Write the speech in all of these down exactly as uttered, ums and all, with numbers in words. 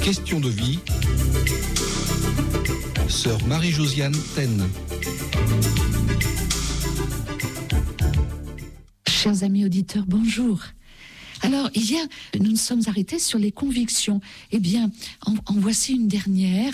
Question de vie. Sœur Marie-Josiane Taine. Chers amis auditeurs, bonjour. Alors, hier, nous nous sommes arrêtés sur les convictions. Eh bien, en, en voici une dernière.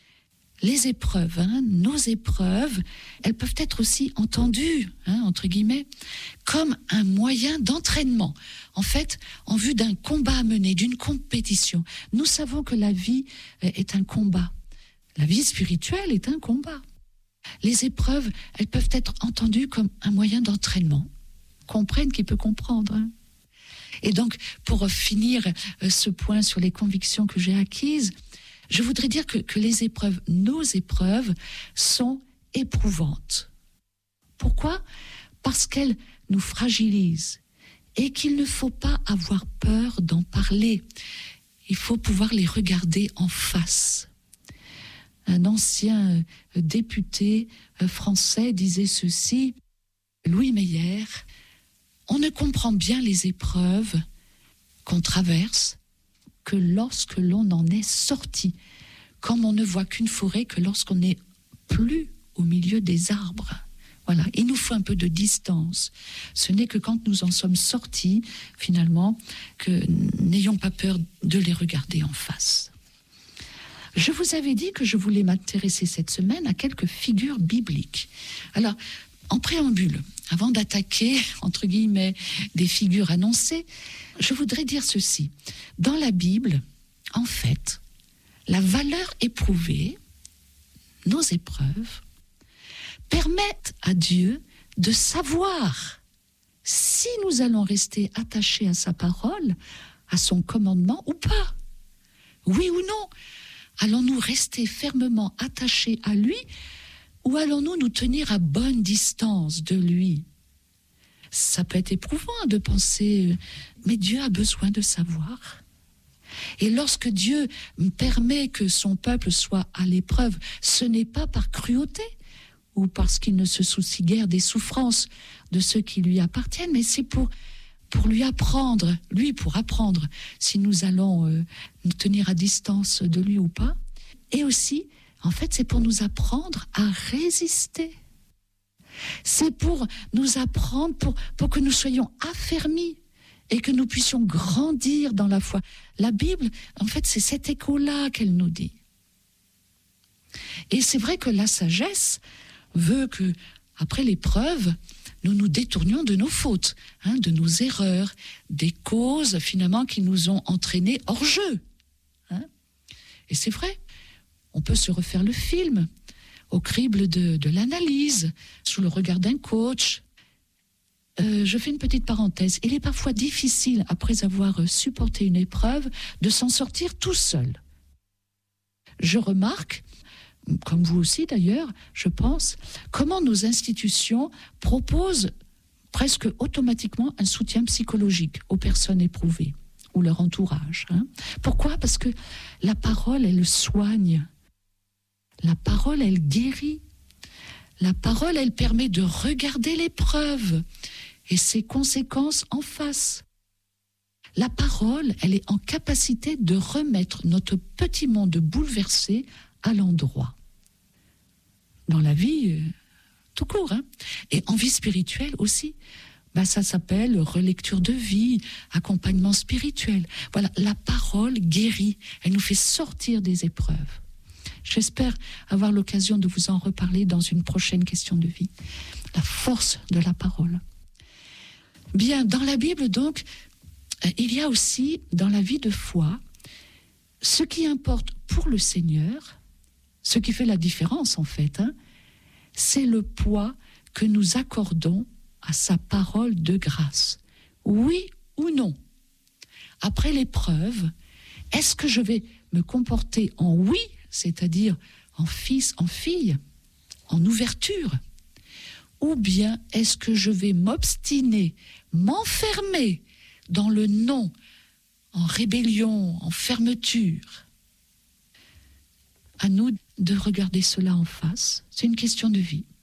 Les épreuves, hein, nos épreuves, elles peuvent être aussi entendues, hein, entre guillemets, comme un moyen d'entraînement. En fait, en vue d'un combat à mener, d'une compétition. Nous savons que la vie est un combat. La vie spirituelle est un combat. Les épreuves, elles peuvent être entendues comme un moyen d'entraînement. Comprenne qui peut comprendre, hein. Et donc, pour finir ce point sur les convictions que j'ai acquises, je voudrais dire que, que les épreuves, nos épreuves, sont éprouvantes. Pourquoi ? Parce qu'elles nous fragilisent et qu'il ne faut pas avoir peur d'en parler. Il faut pouvoir les regarder en face. Un ancien député français disait ceci, Louis Meyer, « On ne comprend bien les épreuves qu'on traverse que lorsque l'on en est sorti, comme on ne voit qu'une forêt que lorsqu'on n'est plus au milieu des arbres. » Voilà, il nous faut un peu de distance. Ce n'est que quand nous en sommes sortis, finalement, que n'ayons pas peur de les regarder en face. Je vous avais dit que je voulais m'intéresser cette semaine à quelques figures bibliques. Alors, en préambule, avant d'attaquer, entre guillemets, des figures annoncées, je voudrais dire ceci. Dans la Bible, en fait, la valeur éprouvée, nos épreuves, permettent à Dieu de savoir si nous allons rester attachés à sa parole, à son commandement ou pas. Oui ou non ? Allons-nous rester fermement attachés à lui ou allons-nous nous tenir à bonne distance de lui ? Ça peut être éprouvant de penser, mais Dieu a besoin de savoir. Et lorsque Dieu permet que son peuple soit à l'épreuve, ce n'est pas par cruauté ou parce qu'il ne se soucie guère des souffrances de ceux qui lui appartiennent, mais c'est pour, pour lui apprendre, lui pour apprendre si nous allons euh, nous tenir à distance de lui ou pas. Et aussi, en fait, c'est pour nous apprendre à résister. C'est pour nous apprendre, pour, pour que nous soyons affermis et que nous puissions grandir dans la foi. La Bible, en fait, c'est cet écho-là qu'elle nous dit. Et c'est vrai que la sagesse veut que, après l'épreuve, nous nous détournions de nos fautes, hein, de nos erreurs, des causes, finalement, qui nous ont entraînés hors jeu. Hein. Et c'est vrai, on peut se refaire le film au crible de, de l'analyse, sous le regard d'un coach. Euh, je fais une petite parenthèse. Il est parfois difficile, après avoir supporté une épreuve, de s'en sortir tout seul. Je remarque, comme vous aussi d'ailleurs, je pense, comment nos institutions proposent presque automatiquement un soutien psychologique aux personnes éprouvées ou leur entourage. Hein. Pourquoi ? Parce que la parole, elle soigne. La parole, elle guérit. La parole, elle permet de regarder l'épreuve et ses conséquences en face. La parole, elle est en capacité de remettre notre petit monde bouleversé à l'endroit. Dans la vie, euh, tout court, hein. Et en vie spirituelle aussi. Ben, ça s'appelle relecture de vie, accompagnement spirituel. Voilà, la parole guérit. Elle nous fait sortir des épreuves. J'espère avoir l'occasion de vous en reparler dans une prochaine question de vie. La force de la parole. Bien, dans la Bible, donc, il y a aussi, dans la vie de foi, ce qui importe pour le Seigneur, ce qui fait la différence, en fait, hein, c'est le poids que nous accordons à sa parole de grâce. Oui ou non ? Après l'épreuve, est-ce que je vais me comporter en oui, c'est-à-dire en fils, en fille, en ouverture ? Ou bien est-ce que je vais m'obstiner, m'enfermer dans le non, en rébellion, en fermeture ? À nous de regarder cela en face. C'est une question de vie.